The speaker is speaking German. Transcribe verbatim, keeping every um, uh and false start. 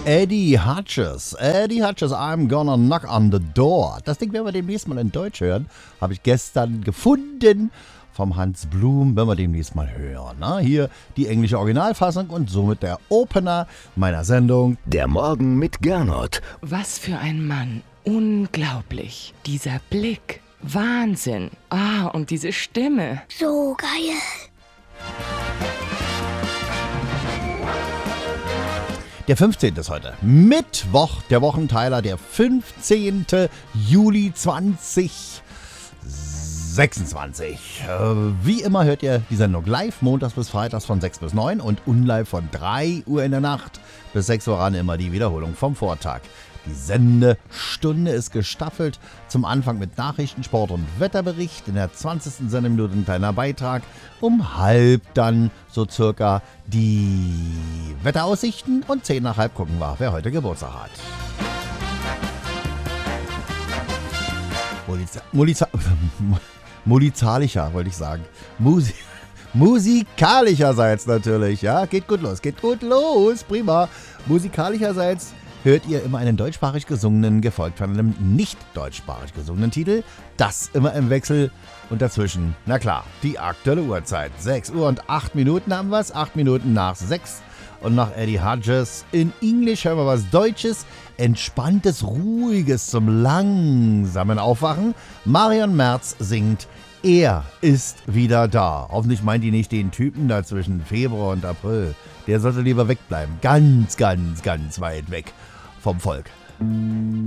Eddie Hutches. Eddie Hutches, I'm gonna knock on the door. Das Ding werden wir demnächst mal in Deutsch hören. Habe ich gestern gefunden vom Hans Blum, wenn wir demnächst mal hören. Na, hier die englische Originalfassung und somit der Opener meiner Sendung. Der Morgen mit Gernot. Was für ein Mann. Unglaublich. Dieser Blick. Wahnsinn. Ah, und diese Stimme. So geil. Der fünfzehnte ist heute. Mittwoch, der Wochenteiler, der fünfzehnten Juli zweitausendsechsundzwanzig. Wie immer hört ihr die Sendung live, montags bis freitags von sechs bis neun und unlive von drei Uhr in der Nacht bis sechs Uhr ran, immer die Wiederholung vom Vortag. Die Sendestunde ist gestaffelt. Zum Anfang mit Nachrichten, Sport und Wetterbericht. In der zwanzigsten Sendeminute ein kleiner Beitrag. Um halb dann so circa die Wetteraussichten. Und zehn nach halb gucken wir, wer heute Geburtstag hat. Muliza, Muliza, Mulizalischer, wollte ich sagen. Musi, musikalischerseits natürlich. Ja, geht gut los, geht gut los. Prima. Musikalischerseits hört ihr immer einen deutschsprachig gesungenen, gefolgt von einem nicht deutschsprachig gesungenen Titel. Das immer im Wechsel und dazwischen, na klar, die aktuelle Uhrzeit. sechs Uhr und acht Minuten haben wir es, acht Minuten nach sechs. Und nach Eddie Hutches in Englisch hören wir was Deutsches, entspanntes, ruhiges zum langsamen Aufwachen. Marion Merz singt Er ist wieder da. Hoffentlich meint die nicht den Typen da zwischen Februar und April. Der sollte lieber wegbleiben. Ganz, ganz, ganz weit weg vom Volk.